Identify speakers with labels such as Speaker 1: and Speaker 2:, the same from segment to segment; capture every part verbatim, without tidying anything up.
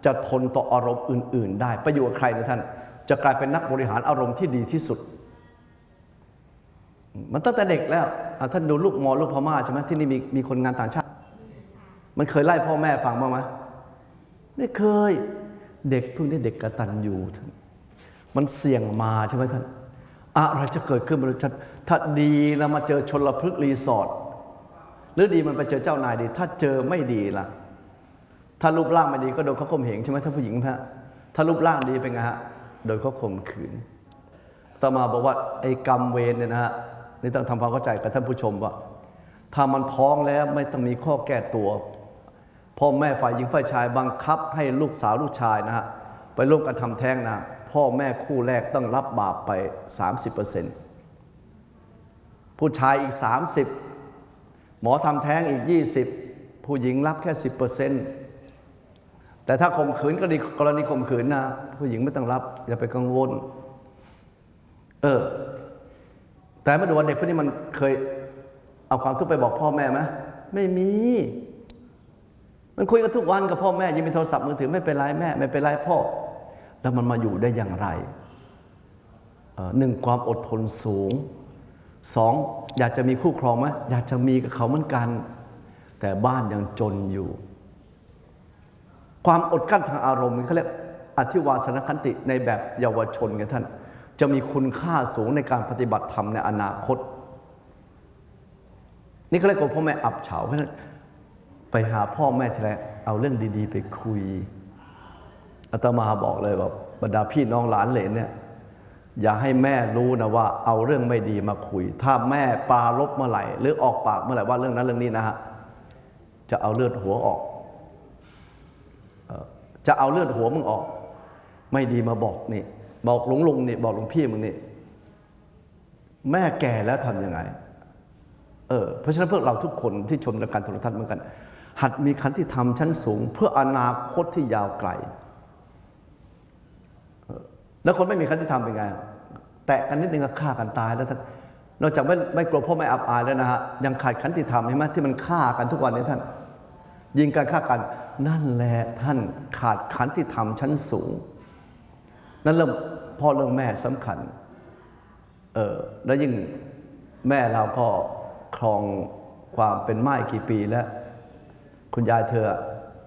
Speaker 1: จะทนต่ออารมณ์อื่นๆได้ไปอยู่กับใครนะท่านจะกลายเป็นนักบริหารอารมณ์ที่ดีที่สุดมันตั้งแต่เด็กแล้วท่านดูลูกมอลูกพม่าใช่ไหมที่นี่มีมีคนงานต่างชาติมันเคยไล่พ่อแม่ฟังบ้างไหมไม่เคยเด็กพวกนี้เด็กกตัญญูท่านมันเสี่ยงมาใช่ไหมท่านอะไรจะเกิดขึ้นไม่รู้ถ้าดีแล้วมาเจอชลพฤกษ์รีสอร์ทหรือดีมันไปเจอเจ้านายดีถ้าเจอไม่ดีล่ะถ้ารูปร่างไม่ดีก็โดนเขาข่มเหงใช่ไหมท่านผู้หญิงฮะถ้ารูปร่างดีเป็นไงฮะโดนเขาข่มขืนต่อมาบอกว่าไอ้กรรมเวรเนี่ยนะฮะนี่ต้องทำความเข้าใจกับท่านผู้ชมว่าถ้ามันท้องแล้วไม่ต้องมีข้อแก้ตัวพ่อแม่ฝ่ายหญิงฝ่ายชายบังคับให้ลูกสาวลูกชายนะฮะไปร่วมกันทำแท้งนะพ่อแม่คู่แรกต้องรับบาปไป สามสิบเปอร์เซ็นต์ ผู้ชายอีกสามสิบหมอทำแท้งอีกยี่สิบผู้หญิงรับแค่ สิบเปอร์เซ็นต์ แต่ถ้าข่มขืนก็ดีกรณีข่มขืนนะผู้หญิงไม่ต้องรับอย่าไปกังวลเออแต่มาดูว่าเด็กพวกนี้มันเคยเอาความทุกข์ไปบอกพ่อแม่ไหมไม่มีมันคุยกันทุกวันกับพ่อแม่ยังมีโทรศัพท์มือถือไม่เป็นไรแม่ไม่เป็นไรพ่อแล้วมันมาอยู่ได้อย่างไรหนึ่งความอดทนสูงสองอยากจะมีคู่ครองไหมอยากจะมีกับเขาเหมือนกันแต่บ้านยังจนอยู่ความอดกั้นทางอารมณ์เขาเรียกอธิวาสนขันติในแบบเยาวชนไงท่านจะมีคุณค่าสูงในการปฏิบัติธรรมในอนาคตนี่เขาเรียกว่าพ่อแม่อับเฉาเพราะฉะนั้นไปหาพ่อแม่ทีไรเอาเรื่องดีๆไปคุยอาตมาบอกเลยว่าบรรดาพี่น้องหลานเหลนเนี่ยอย่าให้แม่รู้นะว่าเอาเรื่องไม่ดีมาคุยถ้าแม่ปราลบเมื่อไหร่หรือออกปากเมื่อไหร่ว่าเรื่องนั้นเรื่องนี้นะฮะจะเอาเลือดหัวออกจะเอาเลือดหัวมึงออกไม่ดีมาบอกนี่บอกหลวงลุงนี่บอกหลวงพี่มึงนี่แม่แก่แล้วทำยังไงเออเพราะฉะนั้นพวกเราทุกคนที่ชมรายการโทรทัศน์เหมือนกันหัดมีขันติธรรมชั้นสูงเพื่ออนาคตที่ยาวไกลแล้วคนไม่มีขันติธรรมเป็นไงแตะกันนิดนึงก็ฆ่ากันตายแล้วท่านนอกจากไม่ไม่กลัวพ่อไม่อับอายแล้วนะฮะยังขาดขันติธรรมใช่ไหมที่มันฆ่ากันทุกวันนี้ท่านยิงกันฆ่ากันนั่นแหละท่านขาดขันติธรรมชั้นสูงนั่นเริ่มพ่อเรื่องแม่สำคัญเออแล้วยิ่งแม่เราก็ครองความเป็นม่ายกี่ปีแล้วคุณยายเธอ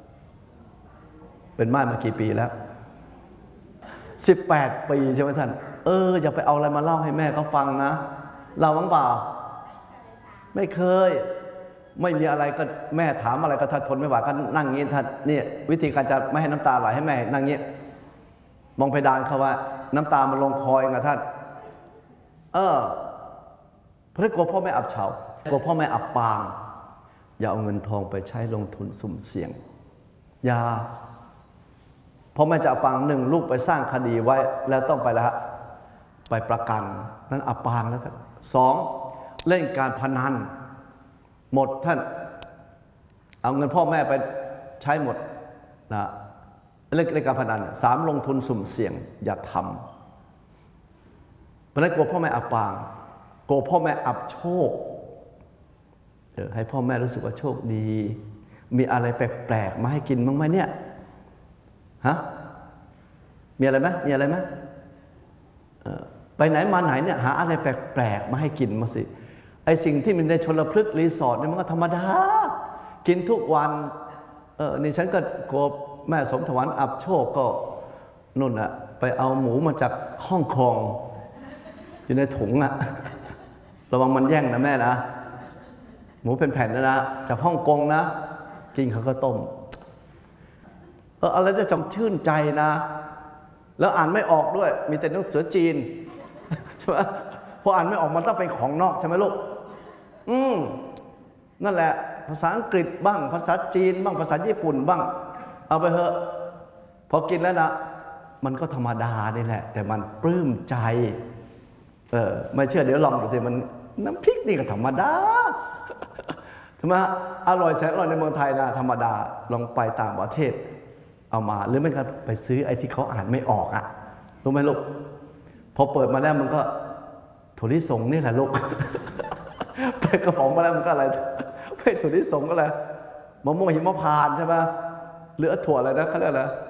Speaker 1: เป็นม่ายมากี่ปีแล้วสิบแปดปีใช่ไหมท่านเอออย่าไปเอาอะไรมาเล่าให้แม่เขาฟังนะเราบ้างเปล่าไม่เคยไม่มีอะไรก็แม่ถามอะไรก็ถ้าทนไม่ไหวก็นั่งงี้ท่านนี่วิธีการจะไม่ให้น้ำตาไหลให้แม่นั่งงี้มองเพดานเขาว่าน้ำตามันลงคอยนะท่านเออเพราะกลัวพ่อแม่อับเฉากลัวพ่อแม่อับปางอย่าเอาเงินทองไปใช้ลงทุนสุ่มเสี่ยงอย่าพ่อแม่จะอับปางหนึ่งลูกไปสร้างคดีไว้แล้วต้องไปแล้วฮะไปประกันนั้นอับปางแล้วท่านสองเล่นการพนันหมดท่านเอาเงินพ่อแม่ไปใช้หมดนะเล่นเล่นการพนันสามลงทุนสุ่มเสี่ยงอย่าทำเพราะนั้นกลัวพ่อแม่อับปางกลัวพ่อแม่อับโชคเออให้พ่อแม่รู้สึกว่าโชคดีมีอะไรแปลกๆมาให้กินบ้างไหมเนี่ยฮะมีอะไรไหมมีอะไรไหมเออไปไหนมาไหนเนี่ยหาอะไรแปลกๆมาให้กินมาสิไอสิ่งที่มันในชลพฤกษ์รีสอร์ทเนี่ยมันก็ธรรมดากินทุกวันเออนี่ฉันก็กลัวแม่สมถวันอับโชคก็นู่นอะไปเอาหมูมาจากฮ่องกงอยู่ในถุงอะระวังมันแย่งนะแม่นะหมูเป็นแผ่นนะนะจากฮ่องกงนะกินเขาก็ต้มเอออะไรจะจำชื่นใจนะแล้วอ่านไม่ออกด้วยมีแต่หนังสือจีนใช่ไหมพออ่านไม่ออกมันต้องเป็นของนอกใช่ไหมลูกอืมนั่นแหละภาษาอังกฤษบ้างภาษาจีนบ้างภาษาญี่ปุ่นบ้างเอาไปเถอะพอกินแล้วนะมันก็ธรรมดานี่แหละแต่มันปลื้มใจเออไม่เชื่อเดี๋ยวลองดูสิมันน้ำพริกนี่ก็ธรรมดาใช่ไหมอร่อยแสนอร่อยในเมืองไทยนะธรรมดาลองไปต่างประเทศเอามาหรือไม่ก็ไปซื้อไอ้ที่เขาอ่านไม่ออกอ่ะรู้ไหมลูกพอเปิดมาแล้วมันก็ถั่วลิสงนี่แหละลูกไปกระป๋องมาแล้วมันก็อะไรไปถั่วลิสงก็อะไรมะม่วงหิมพานต์ใช่ไหมหรือถั่วอะไรนะเขาเรียกอะไร